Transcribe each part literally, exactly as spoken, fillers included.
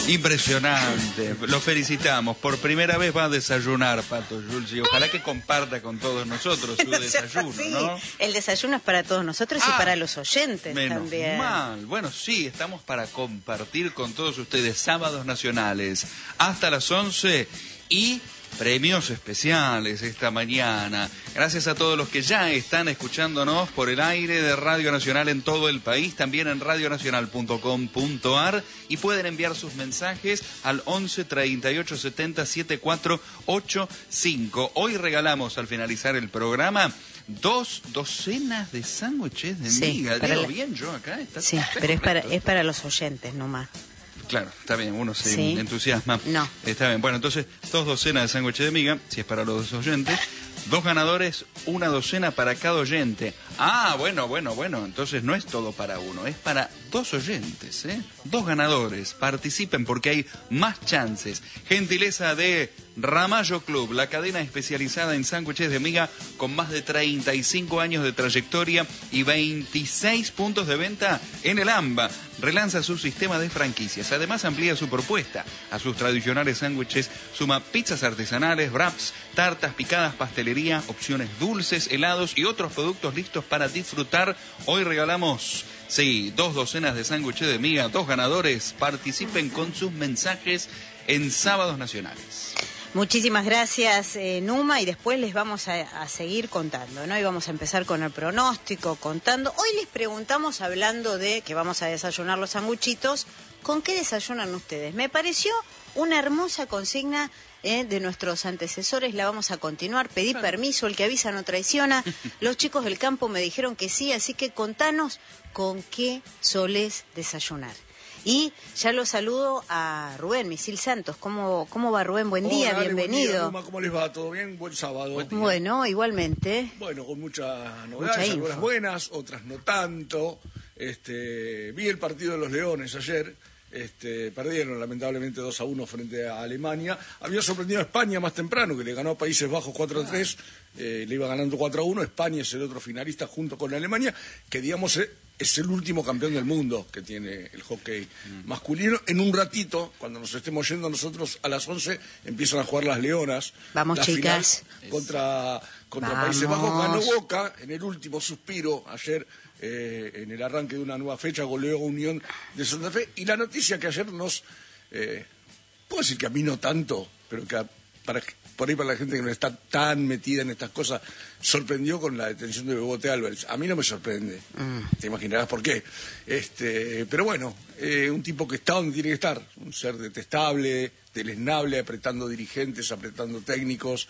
Impresionante, lo felicitamos. Por primera vez va a desayunar, Pato Jules, y ojalá que comparta con todos nosotros su No desayuno, así. ¿no? El desayuno es para todos nosotros Ah, y para los oyentes menos también. mal. Bueno, sí, estamos para compartir con todos ustedes sábados nacionales hasta las once y premios especiales esta mañana. Gracias a todos los que ya están escuchándonos por el aire de Radio Nacional en todo el país, también en radio nacional punto com punto a r, y pueden enviar sus mensajes al once treinta y ocho setenta setenta y cuatro ochenta y cinco. Hoy regalamos al finalizar el programa dos docenas de sándwiches de Sí, miga. para Digo la- bien yo acá. Está, Sí, está pero es para, correcto. es para los oyentes nomás. Claro, está bien, uno se Sí. entusiasma. No. Está bien, bueno, entonces, dos docenas de sándwiches de miga, si es para los oyentes. Dos ganadores, una docena para cada oyente. Ah, bueno, bueno, bueno, entonces no es todo para uno, es para dos oyentes, ¿eh? Dos ganadores, participen porque hay más chances. Gentileza de Ramallo Club, la cadena especializada en sándwiches de miga con más de treinta y cinco años de trayectoria y veintiséis puntos de venta en el AMBA. Relanza su sistema de franquicias. Además amplía su propuesta. A sus tradicionales sándwiches suma pizzas artesanales, wraps, tartas, picadas, pastelería, opciones dulces, helados y otros productos listos para disfrutar. Hoy regalamos, sí, dos docenas de sándwiches de miga, dos ganadores. Participen con sus mensajes en Sábados Nacionales. Muchísimas gracias, eh, Numa, y después les vamos a, a seguir contando, ¿no? Y vamos a empezar con el pronóstico, contando. Hoy les preguntamos, hablando de que vamos a desayunar los sanguchitos, ¿con qué desayunan ustedes? Me pareció una hermosa consigna eh, de nuestros antecesores, la vamos a continuar. Pedí permiso, el que avisa no traiciona. Los chicos del campo me dijeron que sí, así que contanos con qué solés desayunar. Y ya lo saludo a Rubén Misil Santos. ¿Cómo, cómo va, Rubén? Buen día, Hola, Ale, bienvenido. buen día, Numa, ¿cómo les va? ¿Todo bien? Buen sábado. Buen día. Bueno, igualmente. Bueno, con muchas Mucha novedades, info. algunas buenas, otras no tanto. Este, vi el partido de los Leones ayer. Este, perdieron lamentablemente dos a uno frente a Alemania. Había sorprendido a España más temprano, que le ganó a Países Bajos cuatro a tres. Eh, le iba ganando cuatro a uno. España es el otro finalista junto con Alemania, que digamos eh, es el último campeón del mundo que tiene el hockey masculino. En un ratito, cuando nos estemos yendo nosotros a las once, empiezan a jugar las Leonas. Vamos, la chicas. final contra, contra Vamos. Países Bajos. Ganó Boca en el último suspiro ayer. Eh, en el arranque de una nueva fecha goleó a Unión de Santa Fe, y la noticia que ayer nos eh, puedo decir que a mí no tanto, pero que a, para, por ahí para la gente que no está tan metida en estas cosas, sorprendió con la detención de Bebote Álvarez. A mí no me sorprende, mm. te imaginarás por qué, este, pero bueno, eh, un tipo que está donde tiene que estar, un ser detestable, deleznable, apretando dirigentes, apretando técnicos,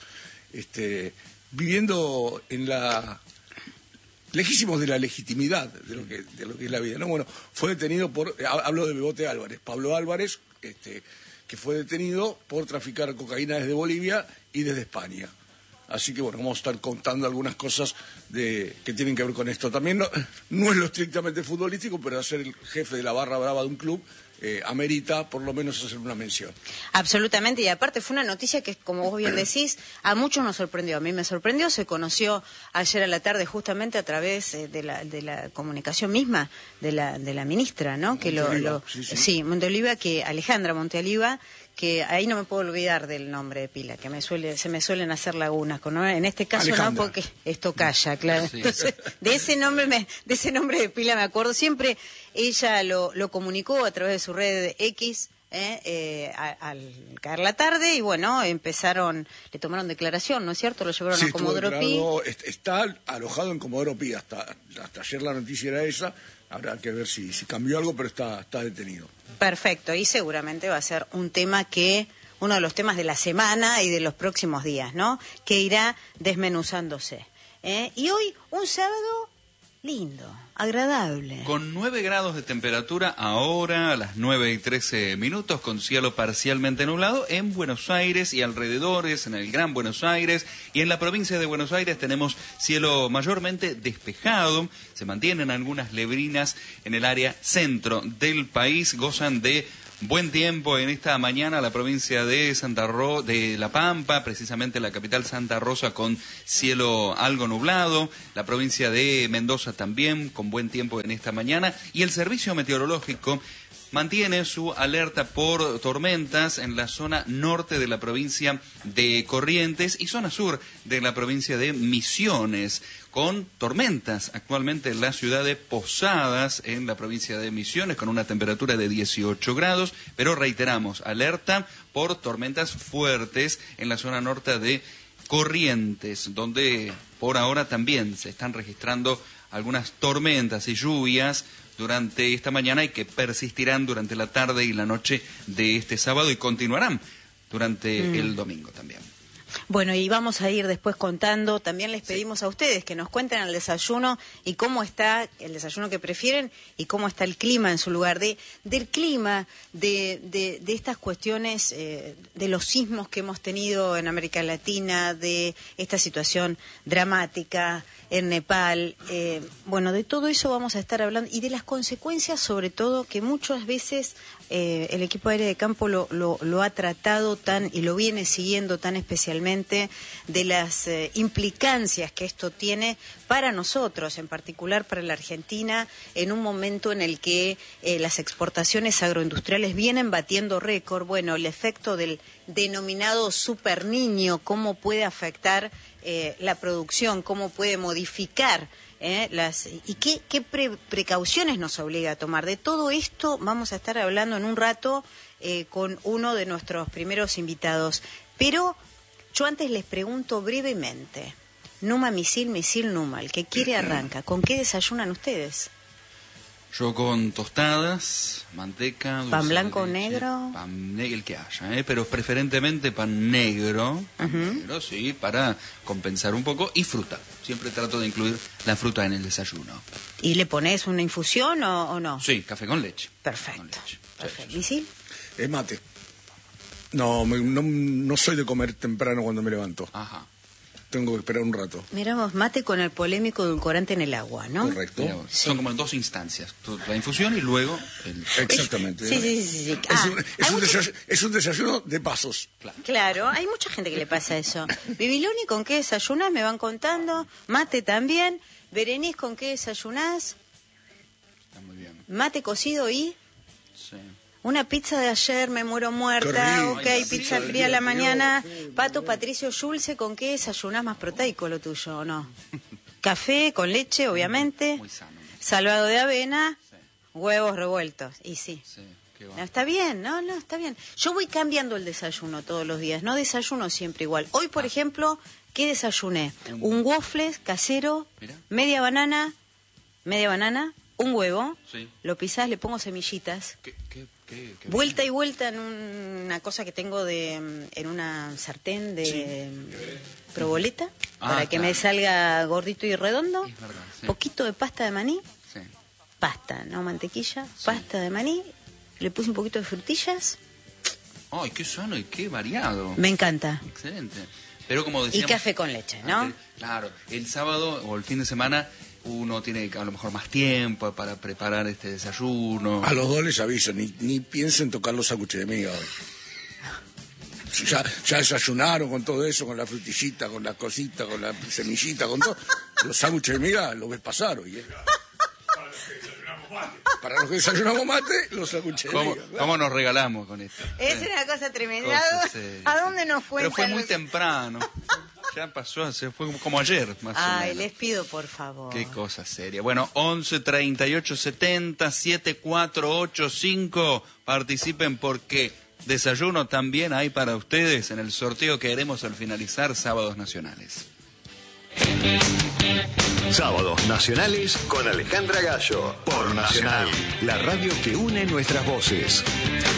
este, viviendo en la lejísimos de la legitimidad de lo que de lo que es la vida, ¿no? Bueno, fue detenido por, hablo de Bebote Álvarez, Pablo Álvarez, este, que fue detenido por traficar cocaína desde Bolivia y desde España. Así que bueno, vamos a estar contando algunas cosas de, que tienen que ver con esto. También no, no es lo estrictamente futbolístico, pero ser el jefe de la barra brava de un club eh, amerita por lo menos hacer una mención. Absolutamente, y aparte fue una noticia que, como vos bien decís, a muchos nos sorprendió. A mí me sorprendió, se conoció ayer a la tarde justamente a través eh, de, la, de la comunicación misma de la, de la ministra, ¿no? Que lo, lo, sí, sí. sí, Monteoliva, que Alejandra Monteoliva, que ahí no me puedo olvidar del nombre de pila, que me suele, se me suelen hacer lagunas con, en este caso Alejandra. no, porque esto calla, claro. Sí. Entonces, de ese nombre me, de ese nombre de pila me acuerdo. Siempre ella lo, lo comunicó a través de su red de X, eh, eh, a, al caer la tarde, y bueno, empezaron, le tomaron declaración, ¿no es cierto? Lo llevaron Sí, a estuvo Comodoro Pi. declarado, est- está alojado en Comodoro Pi, hasta, hasta ayer la noticia era esa, habrá que ver si, si cambió algo, pero está, está detenido. Perfecto, y seguramente va a ser un tema que, uno de los temas de la semana y de los próximos días, ¿no? Que irá desmenuzándose. ¿eh? Y hoy, un sábado lindo, agradable. Con nueve grados de temperatura ahora a las nueve y trece minutos, con cielo parcialmente nublado en Buenos Aires y alrededores, en el Gran Buenos Aires, y en la provincia de Buenos Aires tenemos cielo mayormente despejado. Se mantienen algunas lebrinas en el área centro del país, gozan de buen tiempo en esta mañana la provincia de Santa Ro de La Pampa, precisamente la capital Santa Rosa con cielo algo nublado, la provincia de Mendoza también con buen tiempo en esta mañana, y el servicio meteorológico mantiene su alerta por tormentas en la zona norte de la provincia de Corrientes y zona sur de la provincia de Misiones, con tormentas actualmente en la ciudad de Posadas, en la provincia de Misiones, con una temperatura de dieciocho grados, pero reiteramos, alerta por tormentas fuertes en la zona norte de Corrientes, donde por ahora también se están registrando algunas tormentas y lluvias durante esta mañana y que persistirán durante la tarde y la noche de este sábado y continuarán durante mm. el domingo también. Bueno, y vamos a ir después contando, también les pedimos sí. a ustedes que nos cuenten el desayuno y cómo está el desayuno que prefieren y cómo está el clima en su lugar, de del clima, de, de, de estas cuestiones, eh, de los sismos que hemos tenido en América Latina, de esta situación dramática en Nepal, eh, bueno, de todo eso vamos a estar hablando y de las consecuencias, sobre todo, que muchas veces eh, el equipo aéreo de campo lo, lo, lo ha tratado tan y lo viene siguiendo tan especialmente, de las eh, implicancias que esto tiene para nosotros, en particular para la Argentina, en un momento en el que eh, las exportaciones agroindustriales vienen batiendo récord. Bueno, el efecto del denominado super niño, cómo puede afectar eh, la producción, cómo puede modificar eh, las y qué, qué pre precauciones nos obliga a tomar. De todo esto vamos a estar hablando en un rato eh, con uno de nuestros primeros invitados. Pero yo antes les pregunto brevemente, Numa Misil, Misil Numa, el que quiere arranca, ¿con qué desayunan ustedes? Yo con tostadas, manteca, dulce pan blanco o de leche, negro, pan negro, el que haya, ¿eh? Pero preferentemente pan negro, pan uh-huh. negro, sí, para compensar un poco, y fruta. Siempre trato de incluir la fruta en el desayuno. ¿Y le pones una infusión o, o no? Sí, café con leche. Perfecto. Con leche. Perfecto. ¿Y sí? Es mate. No, me, no, no soy de comer temprano cuando me levanto. Ajá. Tengo que esperar un rato. Miramos, mate con el polémico edulcorante en el agua, ¿no? Correcto. Mirá, sí. Son como dos instancias, la infusión y luego el... Exactamente. Sí, sí, sí. sí. Es, Ah, un, es, un mucha... desayuno, es un desayuno de pasos. Claro. claro, hay mucha gente que le pasa eso. Bibiloni, ¿con qué desayunás? Me van contando. Mate también. Berenice, ¿con qué desayunás? Está muy bien. Mate cocido y... Sí. Una pizza de ayer, me muero muerta, ok, Ay, pizza sí, fría a la mañana. Dios. Pato Patricio Schulze, ¿con qué desayunás? Más proteico lo tuyo, ¿o no? Café con leche, obviamente. Muy sano. Salvado de avena, Sí. huevos revueltos, y sí. Sí, qué No, bueno. está bien, no, no, está bien. Yo voy cambiando el desayuno todos los días, no desayuno siempre igual. Hoy, por ejemplo, ¿qué desayuné? Un waffle casero, Mirá. media banana, media banana, un huevo, Sí. lo pisás, le pongo semillitas. ¿Qué, qué, qué, qué Vuelta y vuelta en una cosa que tengo de en una sartén de proboleta Ah, para que claro. me salga gordito y redondo. Es verdad, sí. Poquito de pasta de maní, Sí. pasta, no mantequilla, pasta de maní. Le puse un poquito de frutillas. Ay, qué sano y qué variado. Me encanta. Excelente. Pero como Y decíamos... café con leche, ¿no? antes, claro, el sábado o el fin de semana uno tiene a lo mejor más tiempo para preparar este desayuno. A los dos les aviso, ni, ni piensen tocar los sándwiches de miga hoy. Ya, ya desayunaron con todo eso, con la frutillita, con la cosita, con la semillita, con todo. Los sándwiches de miga los ves pasar hoy, ¿eh? Para los que desayunamos mate, los sándwiches de ¿Cómo, miga. ¿Cómo nos regalamos con esto? Es Sí. una cosa tremenda. Cosas serias. ¿A dónde nos Pero cuentan? fue muy los- temprano. Ya pasó, se fue como ayer, más o Ay, menos. les pido, por favor. Qué cosa seria. Bueno, once treinta y ocho setenta setenta y cuatro ochenta y cinco. Participen porque desayuno también hay para ustedes en el sorteo que haremos al finalizar Sábados Nacionales. Sábados Nacionales con Alejandra Gallo. Por Nacional, la radio que une nuestras voces.